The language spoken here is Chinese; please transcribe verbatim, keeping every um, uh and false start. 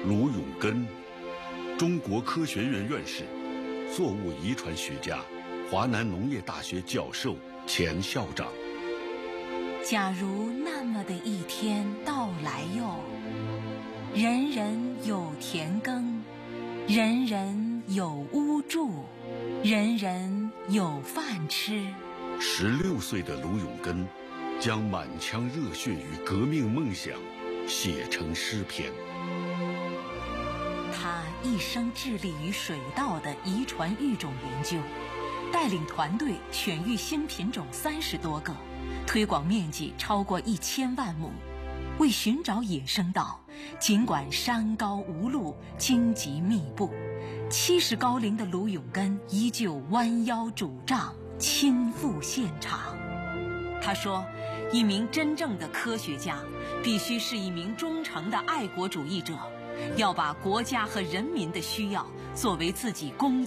卢永根，中国科学院院士，作物遗传学家，华南农业大学教授、前校长。 假如那么的一天到来哟，人人有田耕，人人有屋住，人人有饭吃。 十六岁的卢永根将满腔热血与革命梦想写成诗篇。 他一生致力于水稻的遗传育种研究，带领团队选育新品种三十多个，推广面积超过一千万亩。为寻找野生稻，尽管山高无路，荆棘密布，七十高龄的卢永根依旧弯腰拄杖，亲赴现场。他说，一名真正的科学家必须是一名忠诚的爱国主义者，要把国家和人民的需要作为自己工作